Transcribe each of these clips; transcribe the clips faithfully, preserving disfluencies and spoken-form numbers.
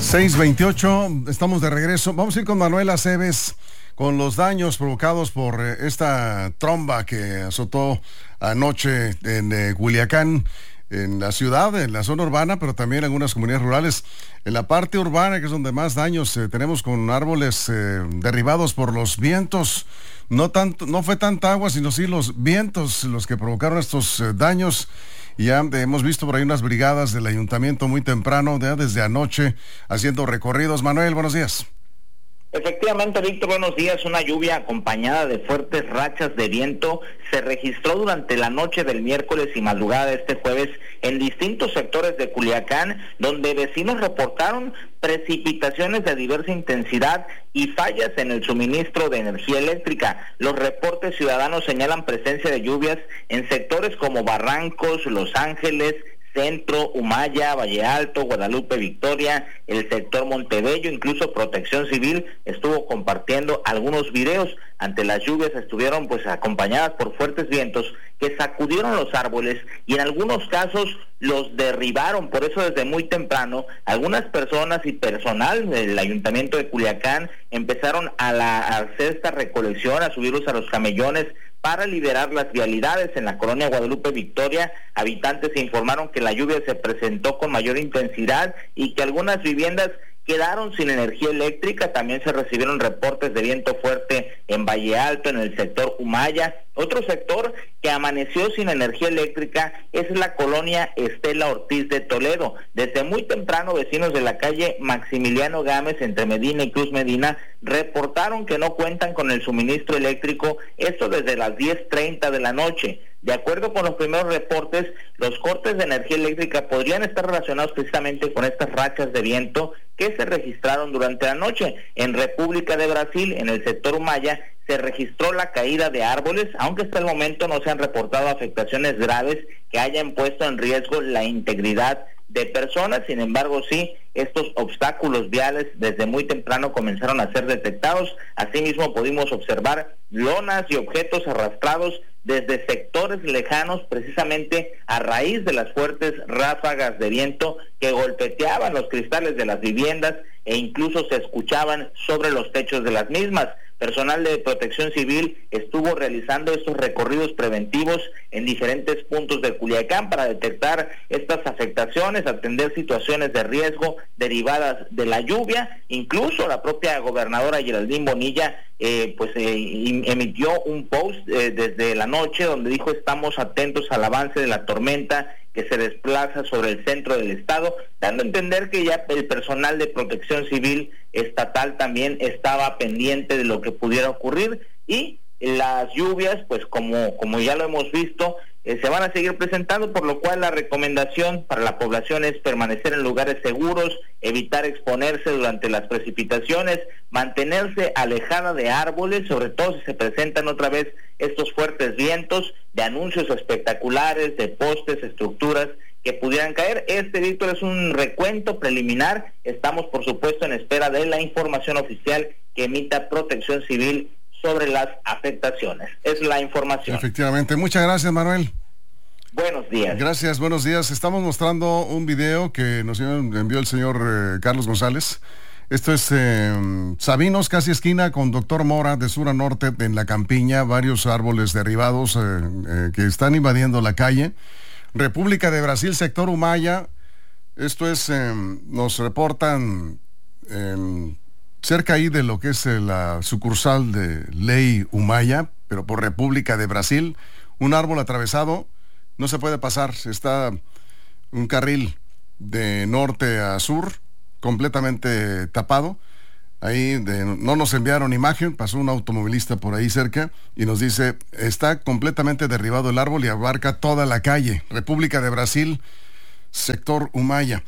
seis veintiocho, estamos de regreso. Vamos a ir con Manuel Aceves con los daños provocados por eh, esta tromba que azotó anoche en eh, Culiacán, en la ciudad, en la zona urbana, pero también en algunas comunidades rurales. En la parte urbana, que es donde más daños eh, tenemos, con árboles eh, derribados por los vientos. No tanto, no fue tanta agua, sino sí los vientos los que provocaron estos eh, daños. Y ya hemos visto por ahí unas brigadas del ayuntamiento muy temprano, ya desde anoche, haciendo recorridos. Manuel, buenos días. Efectivamente, Víctor, buenos días. Una lluvia acompañada de fuertes rachas de viento se registró durante la noche del miércoles y madrugada de este jueves en distintos sectores de Culiacán, donde vecinos reportaron precipitaciones de diversa intensidad y fallas en el suministro de energía eléctrica. Los reportes ciudadanos señalan presencia de lluvias en sectores como Barrancos, Los Ángeles, Centro, Humaya, Valle Alto, Guadalupe, Victoria, el sector Montebello. Incluso Protección Civil estuvo compartiendo algunos videos. Ante las lluvias estuvieron pues acompañadas por fuertes vientos que sacudieron los árboles y en algunos casos los derribaron. Por eso desde muy temprano algunas personas y personal del ayuntamiento de Culiacán empezaron a, la, a hacer esta recolección, a subirlos a los camellones para liberar las vialidades. En la colonia Guadalupe Victoria, habitantes informaron que la lluvia se presentó con mayor intensidad y que algunas viviendas quedaron sin energía eléctrica. También se recibieron reportes de viento fuerte en Valle Alto, en el sector Humaya. Otro sector que amaneció sin energía eléctrica es la colonia Estela Ortiz de Toledo. Desde muy temprano, vecinos de la calle Maximiliano Gámez, entre Medina y Cruz Medina, reportaron que no cuentan con el suministro eléctrico, esto desde las diez treinta de la noche. De acuerdo con los primeros reportes, los cortes de energía eléctrica podrían estar relacionados precisamente con estas rachas de viento que se registraron durante la noche. En República de Brasil, en el sector Humaya, se registró la caída de árboles, aunque hasta el momento no se han reportado afectaciones graves que hayan puesto en riesgo la integridad de personas. Sin embargo, sí, estos obstáculos viales desde muy temprano comenzaron a ser detectados. Asimismo, pudimos observar lonas y objetos arrastrados desde sectores lejanos, precisamente a raíz de las fuertes ráfagas de viento que golpeteaban los cristales de las viviendas e incluso se escuchaban sobre los techos de las mismas. Personal de Protección Civil estuvo realizando estos recorridos preventivos en diferentes puntos de Culiacán para detectar estas afectaciones, atender situaciones de riesgo derivadas de la lluvia. Incluso la propia gobernadora Geraldine Bonilla eh, pues eh, emitió un post eh, desde la noche donde dijo: estamos atentos al avance de la tormenta que se desplaza sobre el centro del estado, dando a entender que ya el personal de Protección Civil estatal también estaba pendiente de lo que pudiera ocurrir. Y las lluvias, pues como, como ya lo hemos visto, eh, se van a seguir presentando, por lo cual la recomendación para la población es permanecer en lugares seguros, evitar exponerse durante las precipitaciones, mantenerse alejada de árboles, sobre todo si se presentan otra vez estos fuertes vientos, de anuncios espectaculares, de postes, estructuras que pudieran caer. Este, Víctor, es un recuento preliminar. Estamos, por supuesto, en espera de la información oficial que emita Protección Civil sobre las afectaciones. Es la información. Efectivamente. Muchas gracias, Manuel. Buenos días. Gracias, buenos días. Estamos mostrando un video que nos envió el señor eh, Carlos González. Esto es eh, Sabinos, casi esquina con Doctor Mora, de sur a norte, en La Campiña. Varios árboles derribados eh, eh, que están invadiendo la calle. República de Brasil, sector Humaya. Esto es, eh, nos reportan eh, cerca ahí de lo que es eh, la sucursal de Ley Humaya, pero por República de Brasil. Un árbol atravesado, no se puede pasar. Está un carril de norte a sur, completamente tapado. Ahí de, no nos enviaron imagen, pasó un automovilista por ahí cerca y nos dice: está completamente derribado el árbol y abarca toda la calle. República de Brasil, sector Humaya.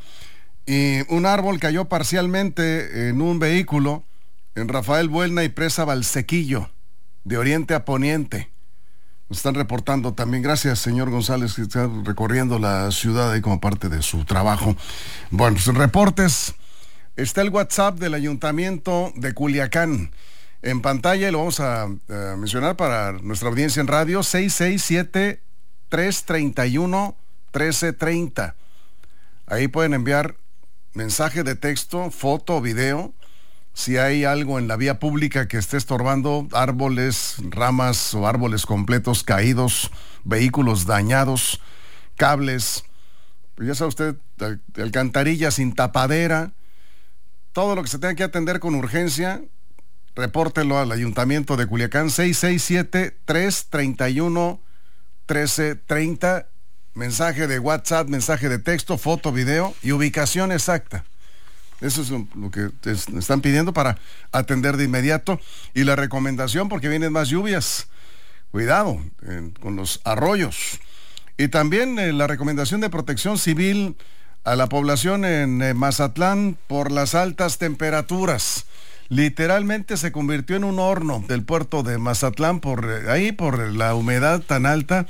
Y un árbol cayó parcialmente en un vehículo en Rafael Buelna y Presa Valsequillo, de oriente a poniente. Nos están reportando también. Gracias, señor González, que está recorriendo la ciudad ahí como parte de su trabajo. Bueno, pues reportes. Está el WhatsApp del Ayuntamiento de Culiacán en pantalla y lo vamos a, a mencionar para nuestra audiencia en radio: seis seis siete, tres tres uno, uno tres tres cero. Ahí pueden enviar mensaje de texto, foto, video. Si hay algo en la vía pública que esté estorbando, árboles, ramas o árboles completos caídos, vehículos dañados, cables, pues ya sabe usted, alcantarillas sin tapadera, todo lo que se tenga que atender con urgencia, repórtelo al Ayuntamiento de Culiacán, seis seis siete, tres tres uno, uno tres tres cero, mensaje de WhatsApp, mensaje de texto, foto, video y ubicación exacta. Eso es lo que te están pidiendo para atender de inmediato. Y la recomendación, porque vienen más lluvias, cuidado eh, con los arroyos. Y también eh, la recomendación de Protección Civil a la población en eh, Mazatlán por las altas temperaturas. Literalmente se convirtió en un horno del puerto de Mazatlán por eh, ahí, por la humedad tan alta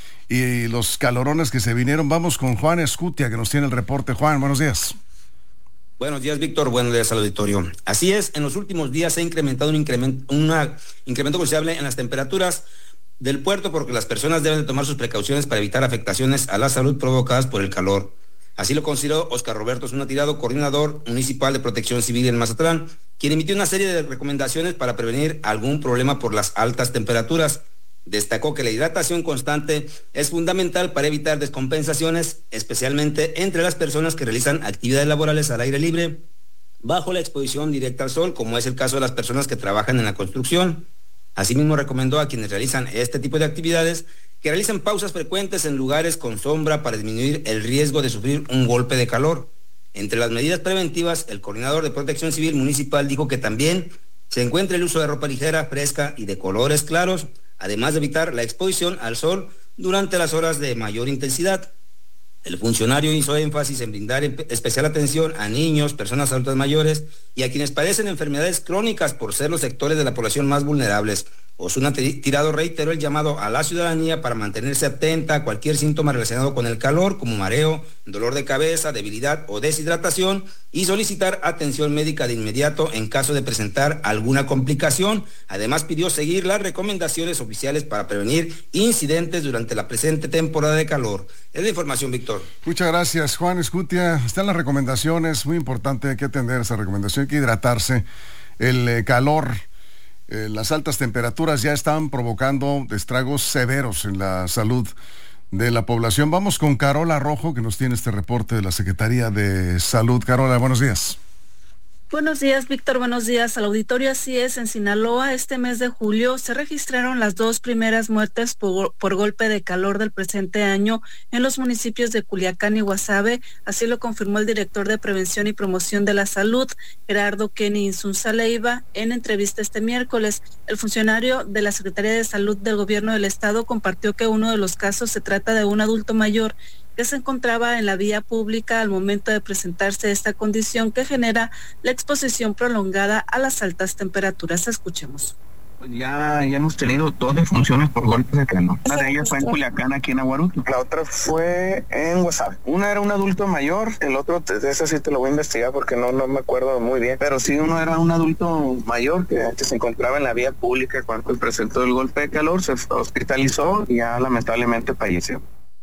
y los calorones que se vinieron. Vamos con Juan Escutia, que nos tiene el reporte. Juan, buenos días. Buenos días, Víctor. Buenos días al auditorio. Así es, en los últimos días se ha incrementado un incremento, una, incremento considerable en las temperaturas del puerto, porque las personas deben de tomar sus precauciones para evitar afectaciones a la salud provocadas por el calor. Así lo consideró Oscar Roberto Zuna Tirado, coordinador municipal de Protección Civil en Mazatlán, quien emitió una serie de recomendaciones para prevenir algún problema por las altas temperaturas. Destacó que la hidratación constante es fundamental para evitar descompensaciones, especialmente entre las personas que realizan actividades laborales al aire libre, bajo la exposición directa al sol, como es el caso de las personas que trabajan en la construcción. Asimismo, recomendó a quienes realizan este tipo de actividades que realicen pausas frecuentes en lugares con sombra para disminuir el riesgo de sufrir un golpe de calor. Entre las medidas preventivas, el coordinador de Protección Civil Municipal dijo que también se encuentra el uso de ropa ligera, fresca y de colores claros, además de evitar la exposición al sol durante las horas de mayor intensidad. El funcionario hizo énfasis en brindar especial atención a niños, personas adultas mayores y a quienes padecen enfermedades crónicas por ser los sectores de la población más vulnerables. Osuna Tirado reiteró el llamado a la ciudadanía para mantenerse atenta a cualquier síntoma relacionado con el calor, como mareo, dolor de cabeza, debilidad o deshidratación, y solicitar atención médica de inmediato en caso de presentar alguna complicación. Además, pidió seguir las recomendaciones oficiales para prevenir incidentes durante la presente temporada de calor. Es la información, Víctor. Muchas gracias, Juan Escutia. Están las recomendaciones, muy importante, hay que atender esa recomendación, hay que hidratarse. El eh, calor... Eh, las altas temperaturas ya están provocando estragos severos en la salud de la población. Vamos con Carola Rojo, que nos tiene este reporte de la Secretaría de Salud. Carola, buenos días. Buenos días, Víctor. Buenos días al auditorio. Así es, en Sinaloa este mes de julio se registraron las dos primeras muertes por, por golpe de calor del presente año en los municipios de Culiacán y Guasave. Así lo confirmó el director de Prevención y Promoción de la Salud, Gerardo Kenny Insunza Leiva, en entrevista este miércoles. El funcionario de la Secretaría de Salud del Gobierno del Estado compartió que uno de los casos se trata de un adulto mayor que se encontraba en la vía pública al momento de presentarse esta condición que genera la exposición prolongada a las altas temperaturas. Escuchemos. Pues ya, ya hemos tenido dos defunciones por golpes de calor. Una de ellas fue en Culiacán, aquí en Aguaruto. La otra fue en Guasave. Una era un adulto mayor, el otro, ese sí te lo voy a investigar porque no, no me acuerdo muy bien. Pero sí, uno era un adulto mayor que, que se encontraba en la vía pública cuando presentó el golpe de calor, se hospitalizó y ya lamentablemente falleció.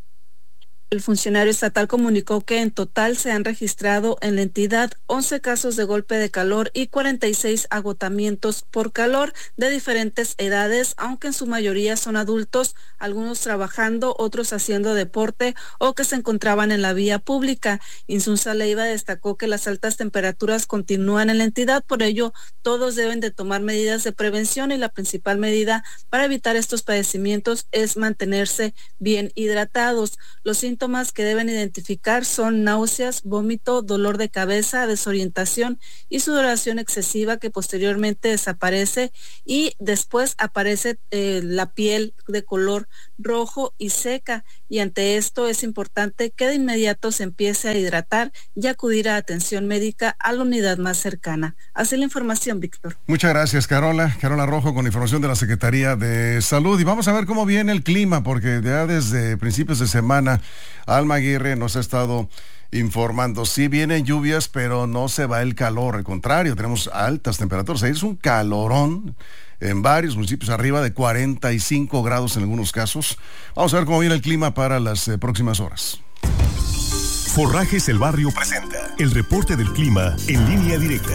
El funcionario estatal comunicó que en total se han registrado en la entidad once casos de golpe de calor y cuarenta y seis agotamientos por calor de diferentes edades, aunque en su mayoría son adultos, algunos trabajando, otros haciendo deporte o que se encontraban en la vía pública. Insunza Leiva destacó que las altas temperaturas continúan en la entidad, por ello todos deben de tomar medidas de prevención y la principal medida para evitar estos padecimientos es mantenerse bien hidratados. Los síntomas que deben identificar son náuseas, vómito, dolor de cabeza, desorientación y sudoración excesiva que posteriormente desaparece y después aparece eh, la piel de color rojo y seca, y ante esto es importante que de inmediato se empiece a hidratar y acudir a atención médica a la unidad más cercana. Así la información, Víctor. Muchas gracias, Carola. Carola Rojo con información de la Secretaría de Salud. Y vamos a ver cómo viene el clima, porque ya desde principios de semana Alma Aguirre nos ha estado informando. Sí vienen lluvias, pero no se va el calor. Al contrario, tenemos altas temperaturas. Ahí es un calorón en varios municipios, arriba de cuarenta y cinco grados en algunos casos. Vamos a ver cómo viene el clima para las eh, próximas horas. Forrajes El Barrio presenta el reporte del clima en línea directa.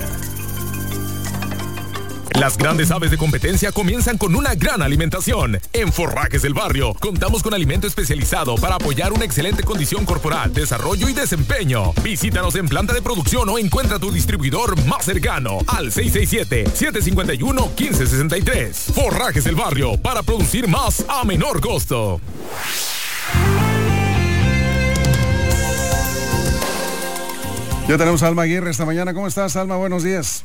Las grandes aves de competencia comienzan con una gran alimentación. En Forrajes del Barrio contamos con alimento especializado para apoyar una excelente condición corporal, desarrollo y desempeño. Visítanos en planta de producción o encuentra tu distribuidor más cercano al seis seis siete, siete cinco uno, uno cinco seis tres. Forrajes del Barrio, para producir más a menor costo. Ya tenemos a Alma Aguirre esta mañana. ¿Cómo estás, Alma? Buenos días.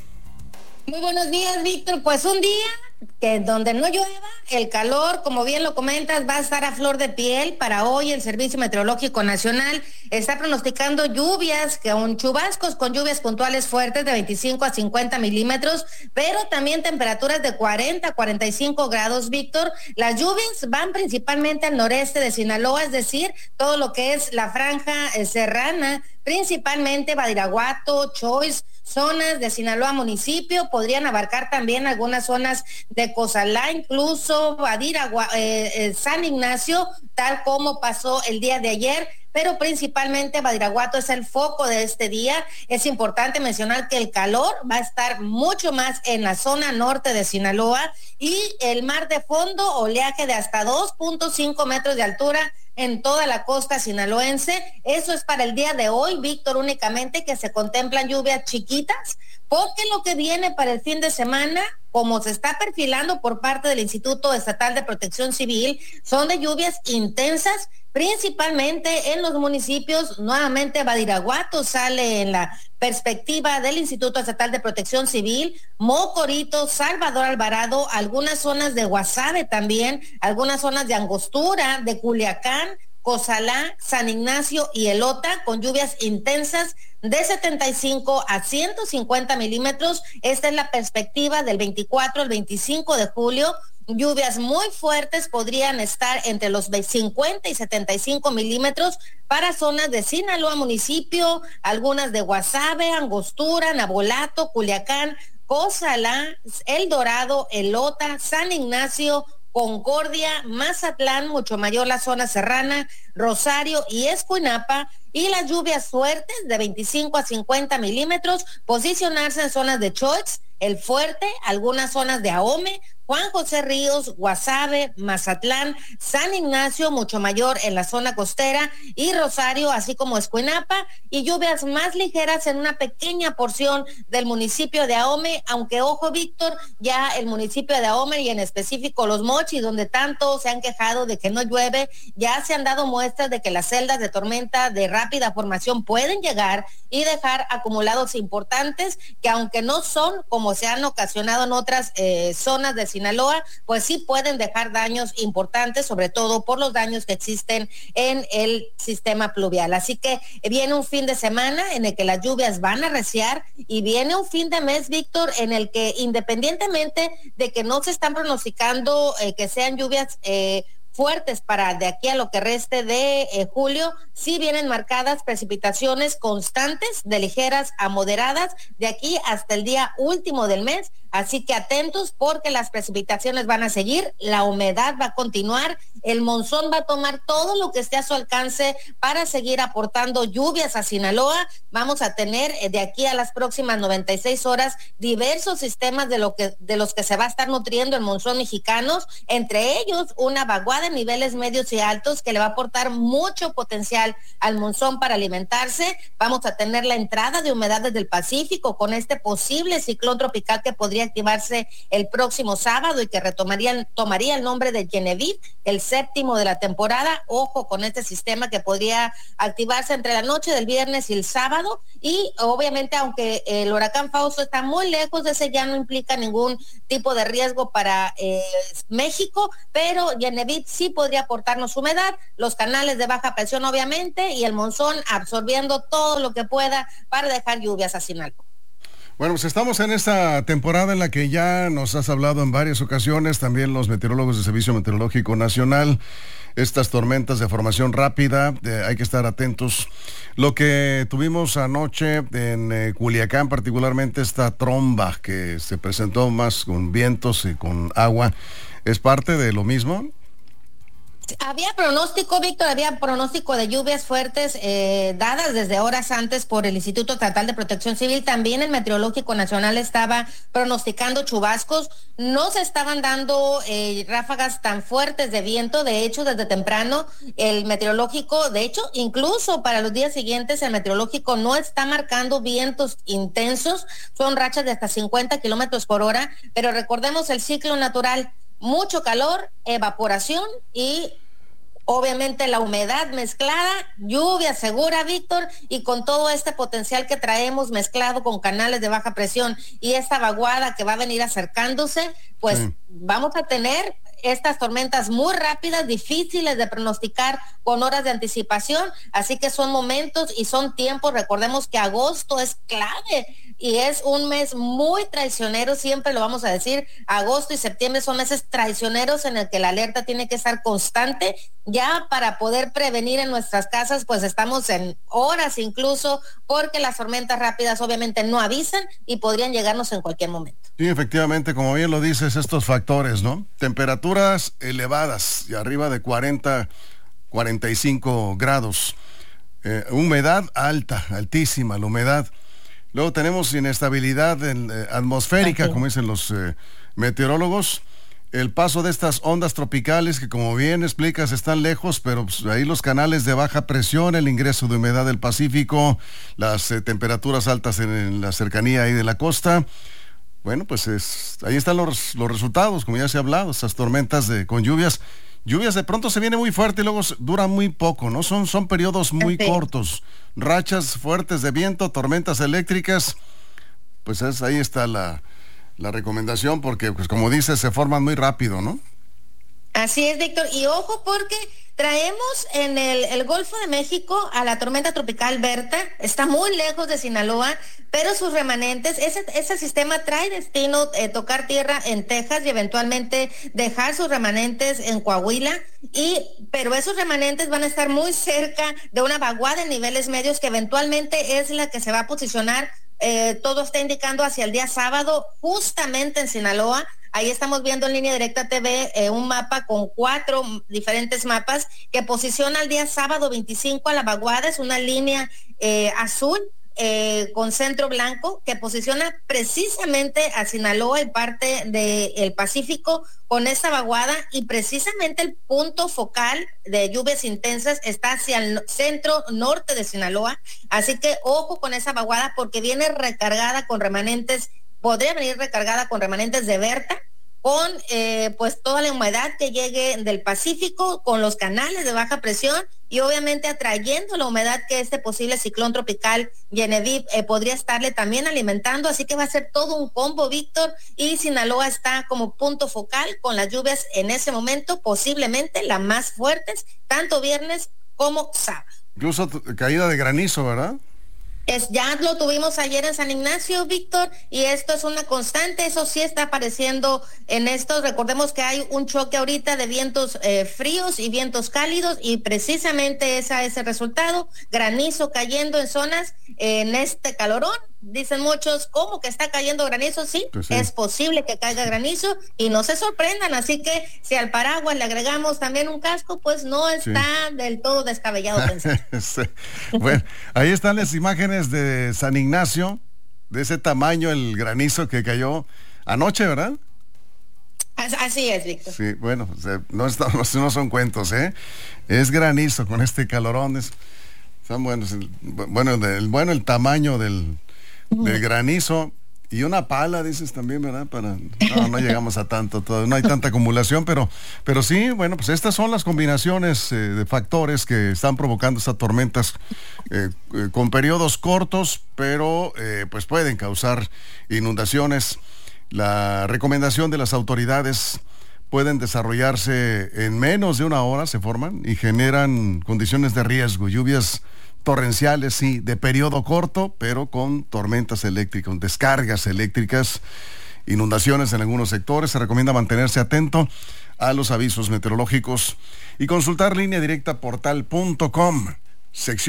Muy buenos días, Víctor. Pues un día que donde no llueva, el calor, como bien lo comentas, va a estar a flor de piel. Para hoy el Servicio Meteorológico Nacional está pronosticando lluvias, que aún chubascos con lluvias puntuales fuertes de veinticinco a cincuenta milímetros, pero también temperaturas de cuarenta a cuarenta y cinco grados, Víctor. Las lluvias van principalmente al noreste de Sinaloa, es decir, todo lo que es la franja eh, serrana, principalmente Badiraguato, Choice, zonas de Sinaloa municipio, podrían abarcar también algunas zonas de Cozalá, incluso Badiragua, eh, eh, San Ignacio, tal como pasó el día de ayer, pero principalmente Badiraguato es el foco de este día. Es importante mencionar que el calor va a estar mucho más en la zona norte de Sinaloa y el mar de fondo, oleaje de hasta dos punto cinco metros de altura en toda la costa sinaloense. Eso es para el día de hoy, Víctor, únicamente que se contemplan lluvias chiquitas, porque lo que viene para el fin de semana, como se está perfilando por parte del Instituto Estatal de Protección Civil, son de lluvias intensas, principalmente en los municipios. Nuevamente Badiraguato sale en la perspectiva del Instituto Estatal de Protección Civil, Mocorito, Salvador Alvarado, algunas zonas de Guasave también, algunas zonas de Angostura, de Culiacán, Cozalá, San Ignacio y Elota, con lluvias intensas de setenta y cinco a ciento cincuenta milímetros. Esta es la perspectiva del veinticuatro al veinticinco de julio. Lluvias muy fuertes podrían estar entre los cincuenta y setenta y cinco milímetros para zonas de Sinaloa municipio, algunas de Guasave, Angostura, Nabolato, Culiacán, Cozalá, El Dorado, Elota, San Ignacio, Concordia, Mazatlán, mucho mayor la zona serrana, Rosario y Escuinapa, y las lluvias fuertes de veinticinco a cincuenta milímetros posicionarse en zonas de Choix, El Fuerte, algunas zonas de Ahome, Juan José Ríos, Guasave, Mazatlán, San Ignacio, mucho mayor en la zona costera, y Rosario, así como Escuinapa, y lluvias más ligeras en una pequeña porción del municipio de Ahome, aunque ojo, Víctor, ya el municipio de Ahome y en específico Los Mochis, donde tanto se han quejado de que no llueve, ya se han dado muestras de que las celdas de tormenta de rápida formación pueden llegar y dejar acumulados importantes, que aunque no son como se han ocasionado en otras eh, zonas de Sinaloa, pues sí pueden dejar daños importantes, sobre todo por los daños que existen en el sistema pluvial. Así que viene un fin de semana en el que las lluvias van a arreciar y viene un fin de mes, Víctor, en el que independientemente de que no se están pronosticando eh, que sean lluvias eh, fuertes para de aquí a lo que reste de eh, julio, sí vienen marcadas precipitaciones constantes de ligeras a moderadas de aquí hasta el día último del mes, así que atentos porque las precipitaciones van a seguir, la humedad va a continuar, el monzón va a tomar todo lo que esté a su alcance para seguir aportando lluvias a Sinaloa. Vamos a tener eh, de aquí a las próximas noventa y seis horas diversos sistemas de lo que de los que se va a estar nutriendo el monzón mexicanos, entre ellos una vaguada de niveles medios y altos que le va a aportar mucho potencial al monzón para alimentarse. Vamos a tener la entrada de humedades del Pacífico con este posible ciclón tropical que podría activarse el próximo sábado y que retomaría tomaría el nombre de Genevieve, el séptimo de la temporada. Ojo con este sistema que podría activarse entre la noche del viernes y el sábado, y obviamente aunque el huracán Fausto está muy lejos de ese, ya no implica ningún tipo de riesgo para eh, México, pero Genevieve sí podría aportarnos humedad, los canales de baja presión obviamente y el monzón absorbiendo todo lo que pueda para dejar lluvias a Sinaloa. Bueno, pues estamos en esta temporada en la que ya nos has hablado en varias ocasiones, también los meteorólogos del Servicio Meteorológico Nacional, estas tormentas de formación rápida, eh, hay que estar atentos. Lo que tuvimos anoche en eh, Culiacán, particularmente esta tromba que se presentó más con vientos y con agua, ¿es parte de lo mismo? Había pronóstico, Víctor, había pronóstico de lluvias fuertes eh, dadas desde horas antes por el Instituto Estatal de Protección Civil. También el Meteorológico Nacional estaba pronosticando chubascos. No se estaban dando eh, ráfagas tan fuertes de viento. De hecho, desde temprano el meteorológico, de hecho, incluso para los días siguientes, el meteorológico no está marcando vientos intensos. Son rachas de hasta cincuenta kilómetros por hora. Pero recordemos el ciclo natural. Mucho calor, evaporación y obviamente la humedad mezclada, lluvia segura, Víctor, y con todo este potencial que traemos mezclado con canales de baja presión y esta vaguada que va a venir acercándose, pues sí, vamos a tener estas tormentas muy rápidas, difíciles de pronosticar con horas de anticipación, así que son momentos y son tiempos. Recordemos que agosto es clave y es un mes muy traicionero, siempre lo vamos a decir. Agosto y septiembre son meses traicioneros en el que la alerta tiene que estar constante. Ya para poder prevenir en nuestras casas, pues estamos en horas incluso, porque las tormentas rápidas obviamente no avisan y podrían llegarnos en cualquier momento. Sí, efectivamente, como bien lo dices, estos factores, ¿no? Temperaturas elevadas y arriba de cuarenta, cuarenta y cinco grados. Eh, humedad alta, altísima la humedad. Luego tenemos inestabilidad en, eh, atmosférica, okay, como dicen los eh, meteorólogos. El paso de estas ondas tropicales que, como bien explicas, están lejos, pero pues, ahí los canales de baja presión, el ingreso de humedad del Pacífico, las eh, temperaturas altas en, en la cercanía ahí de la costa. Bueno, pues es, ahí están los, los resultados, como ya se ha hablado, esas tormentas de, con lluvias. Lluvias de pronto se viene muy fuerte y luego duran muy poco, ¿no? Son, son periodos muy sí. cortos. Rachas fuertes de viento, tormentas eléctricas. Pues es, ahí está la, la recomendación, porque, pues como dices, se forman muy rápido, ¿no? Así es, Víctor. Y ojo, porque traemos en el, el Golfo de México a la tormenta tropical Berta. Está muy lejos de Sinaloa, pero sus remanentes, ese, ese sistema trae destino eh, tocar tierra en Texas y eventualmente dejar sus remanentes en Coahuila. Y, pero esos remanentes van a estar muy cerca de una vaguada en niveles medios que eventualmente es la que se va a posicionar. Eh, todo está indicando hacia el día sábado, justamente en Sinaloa. Ahí estamos viendo en Línea Directa T V eh, un mapa con cuatro diferentes mapas que posiciona el día sábado veinticinco a la vaguada. Es una línea eh, azul eh, con centro blanco que posiciona precisamente a Sinaloa y parte del Pacífico con esta vaguada, y precisamente el punto focal de lluvias intensas está hacia el centro norte de Sinaloa. Así que ojo con esa vaguada, porque viene recargada con remanentes. Podría venir recargada con remanentes de Berta, con eh, pues toda la humedad que llegue del Pacífico, con los canales de baja presión y obviamente atrayendo la humedad que este posible ciclón tropical Genevieve eh, podría estarle también alimentando. Así que va a ser todo un combo, Víctor, y Sinaloa está como punto focal con las lluvias en ese momento, posiblemente las más fuertes, tanto viernes como sábado. Incluso caída de granizo, ¿verdad? Es, ya lo tuvimos ayer en San Ignacio, Víctor, y esto es una constante. Eso sí está apareciendo en estos. Recordemos que hay un choque ahorita de vientos eh, fríos y vientos cálidos, y precisamente ese es el resultado. Granizo cayendo en zonas eh, en este calorón. Dicen muchos, ¿cómo que está cayendo granizo? Sí, pues sí, es posible que caiga granizo y no se sorprendan. Así que si al paraguas le agregamos también un casco, pues no está sí. del todo descabellado pensar. Sí. Bueno, ahí están las imágenes de San Ignacio, de ese tamaño el granizo que cayó anoche, ¿verdad? Así es, Víctor. Sí, bueno, o sea, no, estamos, no son cuentos, ¿eh? Es granizo con este calorón. Es, son buenos. El, bueno, el, bueno, el tamaño del... del granizo y una pala, dices también, ¿verdad? Para no, no llegamos a tanto, todo, no hay tanta acumulación, pero, pero sí, bueno, pues estas son las combinaciones eh, de factores que están provocando estas tormentas eh, eh, con periodos cortos, pero eh, pues pueden causar inundaciones. La recomendación de las autoridades: pueden desarrollarse en menos de una hora, se forman y generan condiciones de riesgo, lluvias torrenciales, sí, de periodo corto, pero con tormentas eléctricas, descargas eléctricas, inundaciones en algunos sectores. Se recomienda mantenerse atento a los avisos meteorológicos y consultar Línea Directa portal punto com, sección